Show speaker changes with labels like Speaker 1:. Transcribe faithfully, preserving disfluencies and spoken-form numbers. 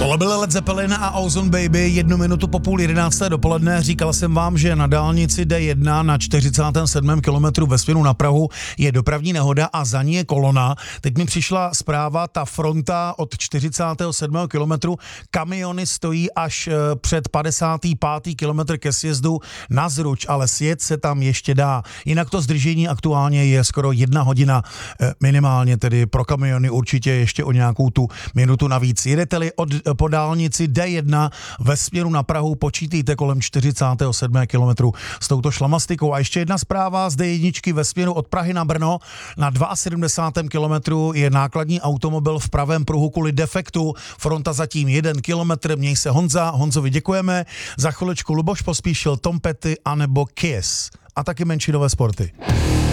Speaker 1: Tohle byl Led Zeppelin a Ozone Baby, jednu minutu po půl jedenácté dopoledne. Říkal jsem vám, že na dálnici D jedna na čtyřicátém sedmém kilometru ve směru na Prahu je dopravní nehoda a za ní je kolona. Teď mi přišla zpráva, ta fronta od čtyřicátého sedmého kilometru, kamiony stojí až před padesátý pátý kilometr ke sjezdu na Zruč, ale sjet se tam ještě dá. Jinak to zdržení aktuálně je skoro jedna hodina, minimálně tedy pro kamiony určitě ještě o nějakou tu minutu navíc. Jedete-li od, po dálnici D jedna ve směru na Prahu, počítejte kolem čtyřicátého sedmého kilometru s touto šlamastikou. A ještě jedna zpráva z D jedna ve směru od Prahy na Brno. Na sedmdesátém druhém kilometru je nákladní automobil v pravém pruhu kvůli defektu. Fronta zatím jeden kilometr. Měj se Honza. Honzovi děkujeme. Za chviličku Luboš Pospíšil, Tom Petty anebo Kiss. A taky menšinové sporty.